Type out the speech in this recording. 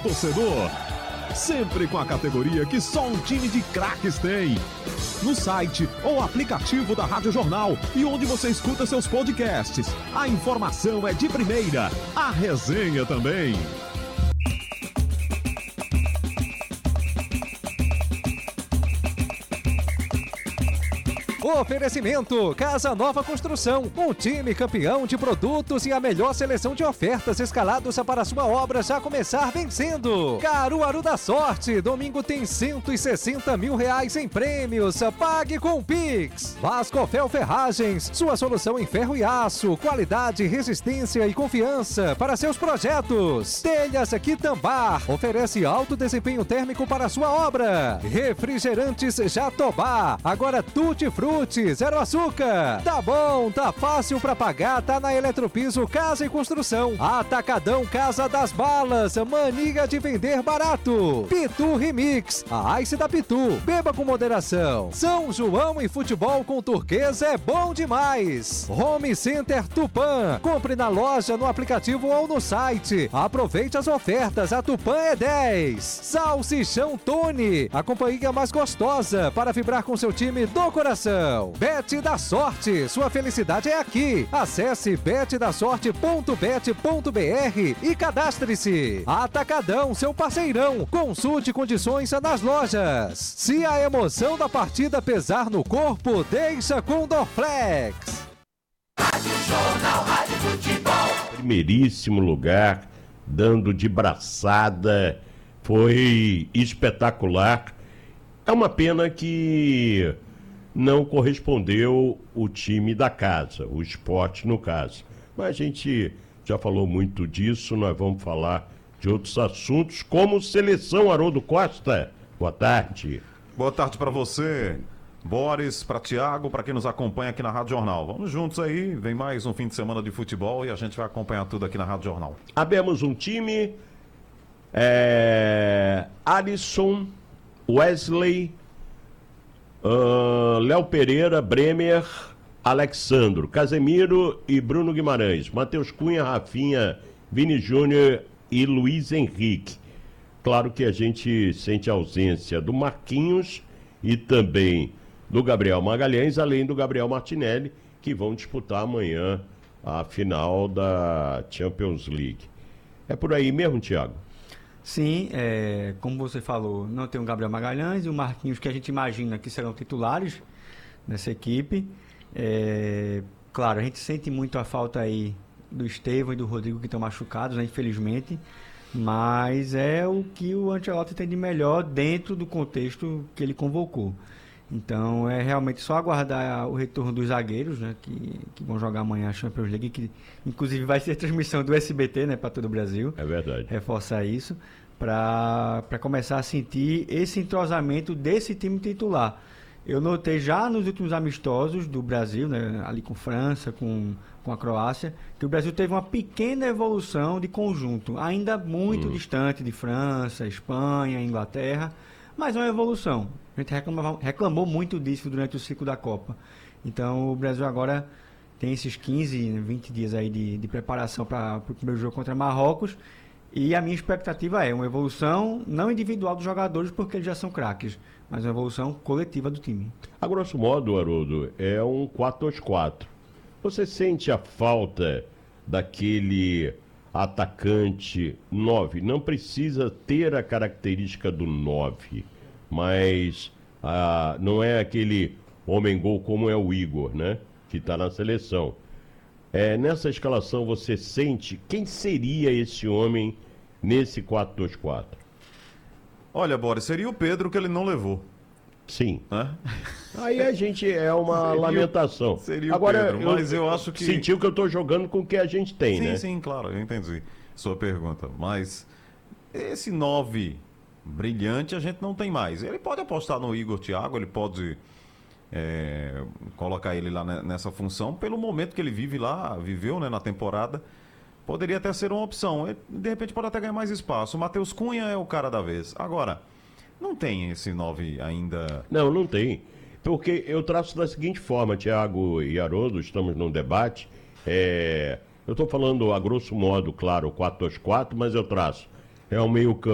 torcedor. Sempre com a categoria que só um time de craques tem. No site ou aplicativo da Rádio Jornal e onde você escuta seus podcasts. A informação é de primeira, a resenha também. Oferecimento Casa Nova Construção, um time campeão de produtos e a melhor seleção de ofertas escalados para sua obra já começar vencendo. Caruaru da Sorte, domingo tem R$160 mil em prêmios, pague com Pix. Vascofel Ferragens, sua solução em ferro e aço, qualidade, resistência e confiança para seus projetos. Telhas Quitambar, oferece alto desempenho térmico para sua obra. Refrigerantes Jatobá, agora Tutti Frutti, zero açúcar. Tá bom, tá fácil pra pagar, tá na Eletropiso Casa e Construção. Atacadão Casa das Balas, mania de vender barato. Pitu Remix, a Ice da Pitu, beba com moderação. São João e futebol com turquesa é bom demais. Home Center Tupã, compre na loja, no aplicativo ou no site. Aproveite as ofertas, a Tupã é 10. Salsichão Tony, a companhia mais gostosa para vibrar com seu time do coração. Bet da Sorte, sua felicidade é aqui. Acesse betdasorte.bet.br e cadastre-se. Atacadão, seu parceirão. Consulte condições nas lojas. Se a emoção da partida pesar no corpo, deixa com Dorflex. Rádio Jornal, Rádio Futebol. Primeiríssimo lugar, dando de braçada, foi espetacular. É uma pena que não correspondeu o time da casa, o Sport no caso. Mas a gente já falou muito disso, nós vamos falar de outros assuntos, como seleção. Haroldo Costa, boa tarde. Boa tarde para você, Boris, para Thiago, para quem nos acompanha aqui na Rádio Jornal. Vamos juntos aí, vem mais um fim de semana de futebol e a gente vai acompanhar tudo aqui na Rádio Jornal. Abemos um time, Alisson, Wesley, Léo Pereira, Bremer, Alexandro, Casemiro e Bruno Guimarães, Matheus Cunha, Rafinha, Vini Júnior e Luiz Henrique. Claro que a gente sente a ausência do Marquinhos e também do Gabriel Magalhães, além do Gabriel Martinelli, que vão disputar amanhã a final da Champions League. É por aí mesmo, Thiago? Sim, como você falou, não tem o Gabriel Magalhães e o Marquinhos, que a gente imagina que serão titulares nessa equipe. Claro, a gente sente muito a falta aí do Estevão e do Rodrigo, que estão machucados, né, infelizmente, mas é o que o Ancelotti tem de melhor dentro do contexto que ele convocou. Então é realmente só aguardar o retorno dos zagueiros, né, que vão jogar amanhã a Champions League, que inclusive vai ser transmissão do SBT, né, para todo o Brasil. É verdade. Reforçar isso, para começar a sentir esse entrosamento desse time titular. Eu notei já nos últimos amistosos do Brasil, né, ali com França, com a Croácia, que o Brasil teve uma pequena evolução de conjunto, ainda muito distante de França, Espanha, Inglaterra, mas uma evolução. A gente reclamou muito disso durante o ciclo da Copa. Então o Brasil agora tem esses 15, 20 dias aí de preparação para o primeiro jogo contra Marrocos. E a minha expectativa é uma evolução não individual dos jogadores, porque eles já são craques, mas uma evolução coletiva do time. A grosso modo, Haroldo, é um 4-2-4. Você sente a falta daquele atacante 9? Não precisa ter a característica do 9, mas não é aquele homem-gol como é o Igor, né? Que está na seleção. Nessa escalação você sente quem seria esse homem nesse 4-2-4? Olha, Boris, seria o Pedro que ele não levou. Sim. Né? Aí a gente uma lamentação. Seria agora, o Pedro, mas eu acho que... Sentiu que eu estou jogando com o que a gente tem, né? Sim, claro, eu entendi sua pergunta. Mas esse 9 brilhante a gente não tem mais. Ele pode apostar no Igor Thiago, ele pode colocar ele lá nessa função, pelo momento que ele viveu, né, na temporada. Poderia até ser uma opção. Ele, de repente pode até ganhar mais espaço. O Matheus Cunha é o cara da vez. Agora, não tem esse 9 ainda. Não tem. Porque eu traço da seguinte forma, Thiago e Haroldo, estamos num debate. Eu estou falando a grosso modo, claro, 4-2-4, mas eu traço. É um meio campo